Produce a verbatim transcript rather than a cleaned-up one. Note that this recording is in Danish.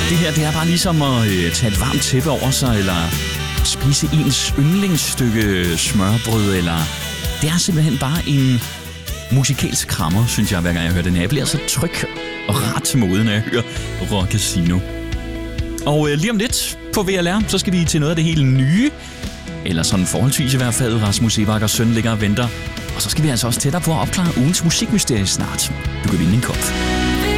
Det her, det er bare ligesom at øh, tage et varmt tæppe over sig, eller spise ens yndlingsstykke smørbrød, eller... Det er simpelthen bare en musikalsk krammer, synes jeg, hver gang jeg hører den her. Jeg bliver så tryg og ret til moden, når jeg hører Rock Casino. Og øh, lige om lidt på V L R, så skal vi til noget af det helt nye. Eller sådan forholdsvis i hvert fald. Rasmus Seebach Søn ligger og venter. Og så skal vi altså også tættere på at opklare ugens musikmysterie snart. Du kan vinde en kop.